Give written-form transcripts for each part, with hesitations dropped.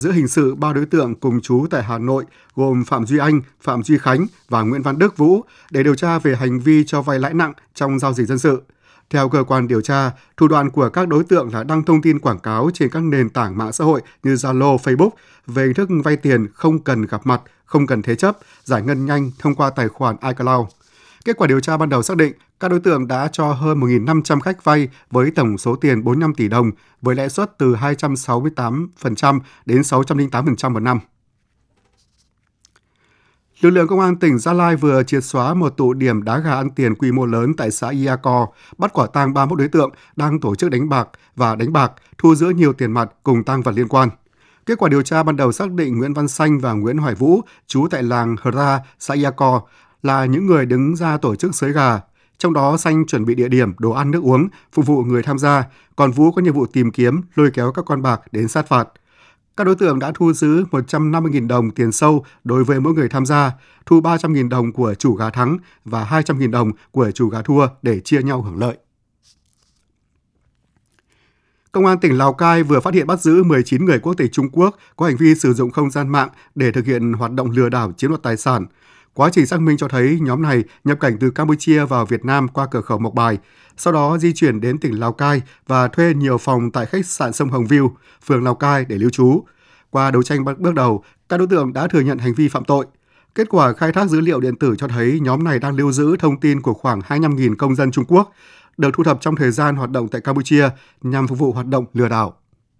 giữ hình sự 3 đối tượng cùng trú tại Hà Nội gồm Phạm Duy Anh, Phạm Duy Khánh và Nguyễn Văn Đức Vũ để điều tra về hành vi cho vay lãi nặng trong giao dịch dân sự. Theo cơ quan điều tra, thủ đoạn của các đối tượng là đăng thông tin quảng cáo trên các nền tảng mạng xã hội như Zalo, Facebook về hình thức vay tiền không cần gặp mặt, không cần thế chấp, giải ngân nhanh thông qua tài khoản iCloud. Kết quả điều tra ban đầu xác định các đối tượng đã cho hơn 1.500 khách vay với tổng số tiền 45 tỷ đồng với lãi suất từ 268% đến 608% một năm. Lực lượng Công an tỉnh Gia Lai vừa triệt xóa một tụ điểm đá gà ăn tiền quy mô lớn tại xã Iako, bắt quả tang 31 đối tượng đang tổ chức đánh bạc, thu giữ nhiều tiền mặt cùng tang vật liên quan. Kết quả điều tra ban đầu xác định Nguyễn Văn Xanh và Nguyễn Hoài Vũ, trú tại làng Hra, xã Iako, là những người đứng ra tổ chức xới gà. Trong đó Xanh chuẩn bị địa điểm, đồ ăn nước uống, phục vụ người tham gia, còn Vũ có nhiệm vụ tìm kiếm, lôi kéo các con bạc đến sát phạt. Các đối tượng đã thu giữ 150.000 đồng tiền sâu đối với mỗi người tham gia, thu 300.000 đồng của chủ gà thắng và 200.000 đồng của chủ gà thua để chia nhau hưởng lợi. Công an tỉnh Lào Cai vừa phát hiện bắt giữ 19 người quốc tịch Trung Quốc có hành vi sử dụng không gian mạng để thực hiện hoạt động lừa đảo chiếm đoạt tài sản. Quá trình xác minh cho thấy nhóm này nhập cảnh từ Campuchia vào Việt Nam qua cửa khẩu Mộc Bài, sau đó di chuyển đến tỉnh Lào Cai và thuê nhiều phòng tại khách sạn Sông Hồng View, phường Lào Cai để lưu trú. Qua đấu tranh bước đầu, các đối tượng đã thừa nhận hành vi phạm tội. Kết quả khai thác dữ liệu điện tử cho thấy nhóm này đang lưu giữ thông tin của khoảng 25.000 công dân Trung Quốc, được thu thập trong thời gian hoạt động tại Campuchia nhằm phục vụ hoạt động lừa đảo.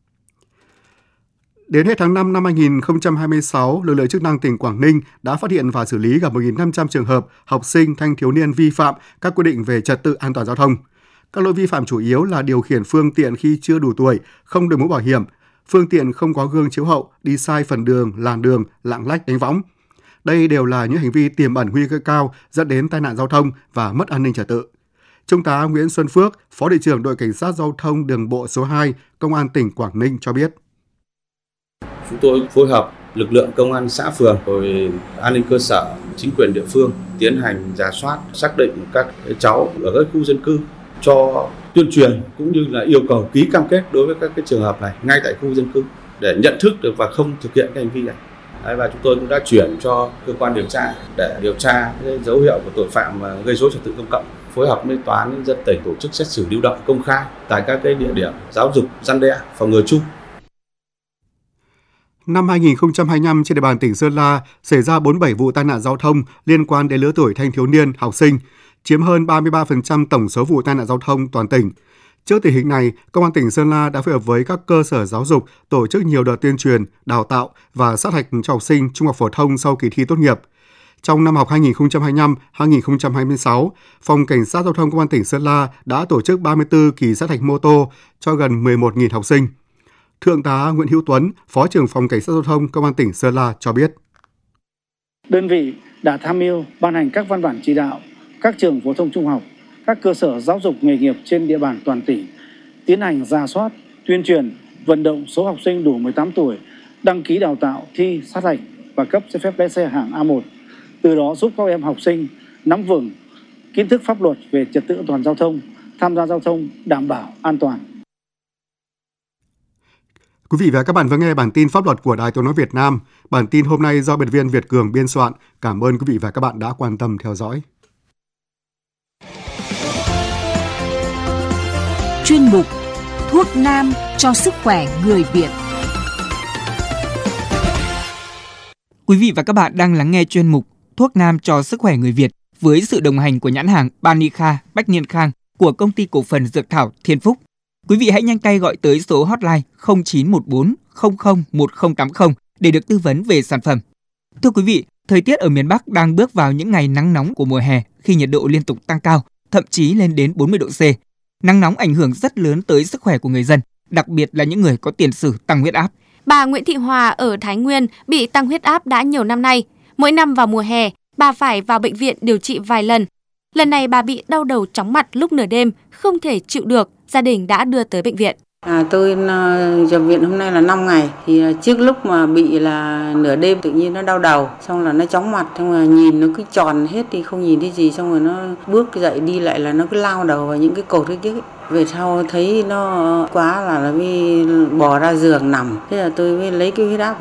Đến hết tháng 5 năm 2026, lực lượng chức năng tỉnh Quảng Ninh đã phát hiện và xử lý gần 1.500 trường hợp học sinh, thanh thiếu niên vi phạm các quy định về trật tự an toàn giao thông. Các lỗi vi phạm chủ yếu là điều khiển phương tiện khi chưa đủ tuổi, không đội mũ bảo hiểm, phương tiện không có gương chiếu hậu, đi sai phần đường, làn đường, lạng lách đánh võng. Đây đều là những hành vi tiềm ẩn nguy cơ cao dẫn đến tai nạn giao thông và mất an ninh trật tự. Trung tá Nguyễn Xuân Phước, Phó đội trưởng đội Cảnh sát Giao thông Đường bộ số 2, Công an tỉnh Quảng Ninh cho biết. Chúng tôi phối hợp lực lượng công an xã phường, rồi an ninh cơ sở, chính quyền địa phương tiến hành rà soát, xác định các cháu ở các khu dân cư, cho tuyên truyền cũng như là yêu cầu ký cam kết đối với các trường hợp này ngay tại khu dân cư để nhận thức được và không thực hiện cái hành vi này. Và chúng tôi cũng đã chuyển cho cơ quan điều tra để điều tra cái dấu hiệu của tội phạm gây rối trật tự công cộng, phối hợp với Tòa án Nhân dân tỉnh tổ chức xét xử lưu động công khai tại các cái địa điểm giáo dục, răn đe, phòng ngừa chung. Năm 2025 trên địa bàn tỉnh Sơn La xảy ra 47 vụ tai nạn giao thông liên quan đến lứa tuổi thanh thiếu niên, học sinh, chiếm hơn 33% tổng số vụ tai nạn giao thông toàn tỉnh. Trước tình hình này, Công an tỉnh Sơn La đã phối hợp với các cơ sở giáo dục tổ chức nhiều đợt tuyên truyền, đào tạo và sát hạch cho học sinh trung học phổ thông sau kỳ thi tốt nghiệp. Trong năm học 2025-2026, Phòng Cảnh sát Giao thông Công an tỉnh Sơn La đã tổ chức 34 kỳ sát hạch mô tô cho gần 11.000 học sinh. Thượng tá Nguyễn Hữu Tuấn, Phó trưởng Phòng Cảnh sát Giao thông Công an tỉnh Sơn La cho biết. Đơn vị đã tham mưu ban hành các văn bản chỉ đạo các trường phổ thông trung học, các cơ sở giáo dục nghề nghiệp trên địa bàn toàn tỉnh tiến hành rà soát, tuyên truyền, vận động số học sinh đủ 18 tuổi đăng ký đào tạo, thi sát hạch và cấp giấy phép lái xe hạng A1. Từ đó giúp các em học sinh nắm vững kiến thức pháp luật về trật tự an toàn giao thông, tham gia giao thông đảm bảo an toàn. Quý vị và các bạn vừa nghe bản tin pháp luật của Đài Tiếng nói Việt Nam. Bản tin hôm nay do biên tập viên Việt Cường biên soạn. Cảm ơn quý vị và các bạn đã quan tâm theo dõi. Chuyên mục Thuốc nam cho sức khỏe người Việt. Quý vị và các bạn đang lắng nghe chuyên mục Thuốc nam cho sức khỏe người Việt với sự đồng hành của nhãn hàng Banica Bách Niên Khang của công ty cổ phần Dược thảo Thiên Phúc. Quý vị hãy nhanh tay gọi tới số hotline 0914 00 1080 để được tư vấn về sản phẩm. Thưa quý vị, thời tiết ở miền Bắc đang bước vào những ngày nắng nóng của mùa hè khi nhiệt độ liên tục tăng cao, thậm chí lên đến 40 độ C. Nắng nóng ảnh hưởng rất lớn tới sức khỏe của người dân, đặc biệt là những người có tiền sử tăng huyết áp. Bà Nguyễn Thị Hòa ở Thái Nguyên bị tăng huyết áp đã nhiều năm nay. Mỗi năm vào mùa hè, bà phải vào bệnh viện điều trị vài lần. Lần này bà bị đau đầu chóng mặt lúc nửa đêm, không thể chịu được, gia đình đã đưa tới bệnh viện. Tôi nhập viện hôm nay là 5 ngày. Thì trước lúc mà bị là nửa đêm tự nhiên nó đau đầu, xong là nó chóng mặt, xong là nhìn nó cứ tròn hết thì không nhìn thấy gì, xong rồi nó bước dậy đi lại là nó cứ lao đầu vào những cái cột cái Về sau thấy nó quá là mới bò ra giường nằm. Thế là tôi mới lấy cái huyết áp